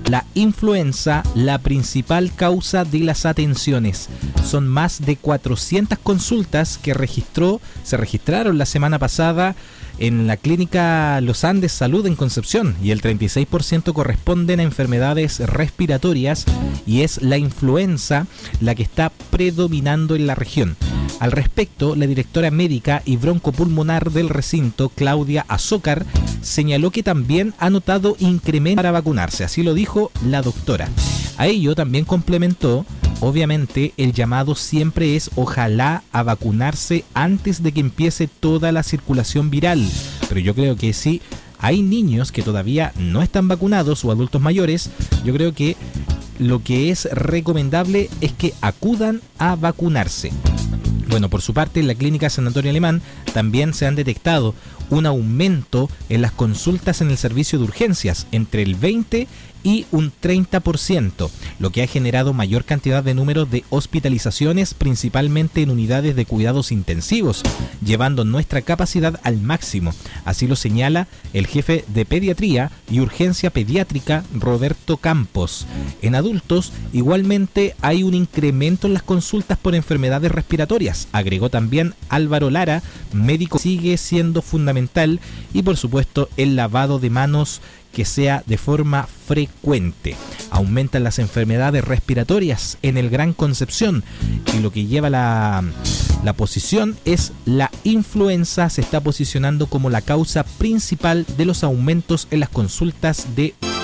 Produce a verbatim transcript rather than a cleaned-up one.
la influenza la principal causa de las atenciones. Son más de cuatrocientas consultas que registró, se registraron la semana pasada en la clínica Los Andes Salud en Concepción, y el treinta y seis por ciento corresponden a enfermedades respiratorias, y es la influenza la que está predominando en la región. Al respecto, la directora médica y broncopulmonar del recinto, Claudia Azócar, señaló que también ha notado incremento para vacunarse, así lo dijo la doctora. A ello también complementó: obviamente el llamado siempre es ojalá a vacunarse antes de que empiece toda la circulación viral, pero yo creo que sí hay niños que todavía no están vacunados o adultos mayores. Yo creo que lo que es recomendable es que acudan a vacunarse. Bueno, por su parte, en la clínica San Antonio Alemán también se han detectado un aumento en las consultas en el servicio de urgencias, entre el veinte y un treinta por ciento, lo que ha generado mayor cantidad de números de hospitalizaciones, principalmente en unidades de cuidados intensivos, llevando nuestra capacidad al máximo. Así lo señala el jefe de pediatría y urgencia pediátrica, Roberto Campos. En adultos, igualmente hay un incremento en las consultas por enfermedades respiratorias, agregó también Álvaro Lara, médico. Sigue siendo fundamental, y por supuesto el lavado de manos que sea de forma frecuente. Aumentan las enfermedades respiratorias en el Gran Concepción, y lo que lleva la, la posición es la influenza. Se está posicionando como la causa principal de los aumentos en las consultas de